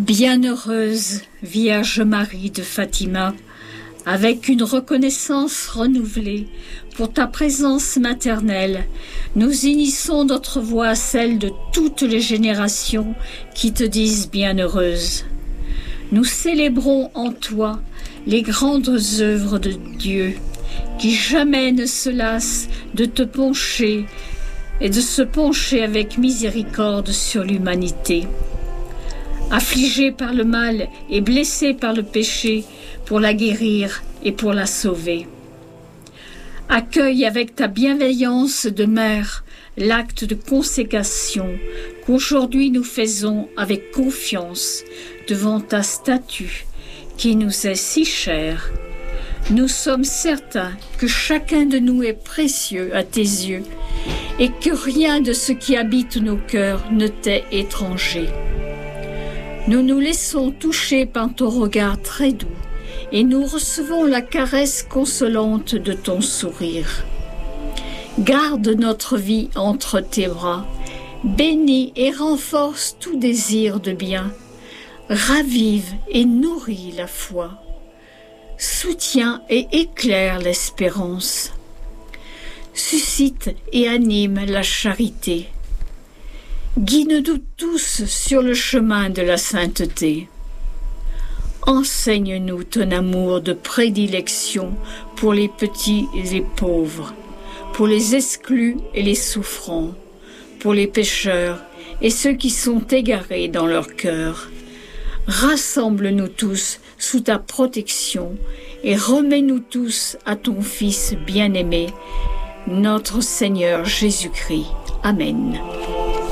Bienheureuse Vierge Marie de Fatima, avec une reconnaissance renouvelée pour ta présence maternelle, nous unissons notre voix à celle de toutes les générations qui te disent bienheureuse. Nous célébrons en toi les grandes œuvres de Dieu, qui jamais ne se lassent de te pencher et de se pencher avec miséricorde sur l'humanité. Affligée par le mal et blessée par le péché, pour la guérir et pour la sauver. Accueille avec ta bienveillance de mère l'acte de consécration qu'aujourd'hui nous faisons avec confiance devant ta statue qui nous est si chère. Nous sommes certains que chacun de nous est précieux à tes yeux et que rien de ce qui habite nos cœurs ne t'est étranger. Nous nous laissons toucher par ton regard très doux et nous recevons la caresse consolante de ton sourire. Garde notre vie entre tes bras, bénis et renforce tout désir de bien, ravive et nourris la foi, soutiens et éclaire l'espérance, suscite et anime la charité. Guide-nous tous sur le chemin de la sainteté. Enseigne-nous ton amour de prédilection pour les petits et les pauvres, pour les exclus et les souffrants, pour les pécheurs et ceux qui sont égarés dans leur cœur. Rassemble-nous tous sous ta protection et remets-nous tous à ton Fils bien-aimé, notre Seigneur Jésus-Christ. Amen.